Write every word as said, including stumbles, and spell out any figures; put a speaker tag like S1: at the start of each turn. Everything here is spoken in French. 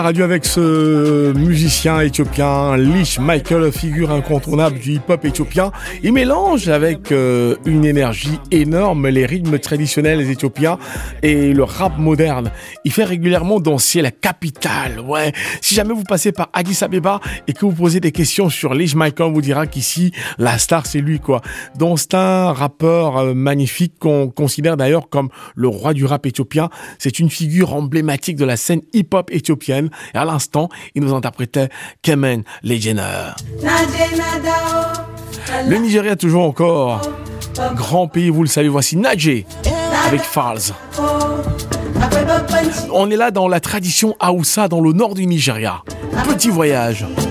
S1: Radio avec ce musicien éthiopien, Lish Michael, figure incontournable du hip-hop éthiopien. Il mélange avec euh, une énergie énorme les rythmes traditionnels éthiopiens et le rap moderne. Il fait régulièrement danser la capitale. Ouais. Si jamais vous passez par Addis Abeba et que vous posez des questions sur Lish Michael, on vous dira qu'ici, la star, c'est lui, quoi. Donc, c'est un rappeur euh, magnifique qu'on considère d'ailleurs comme le roi du rap éthiopien. C'est une figure emblématique de la scène hip-hop éthiopienne. Et à l'instant, il nous interprétait Kemen Legender. Le Nigeria toujours encore grand pays, vous le savez. Voici Nadje avec Falz. On est là dans la tradition Haoussa dans le nord du Nigeria. Petit voyage.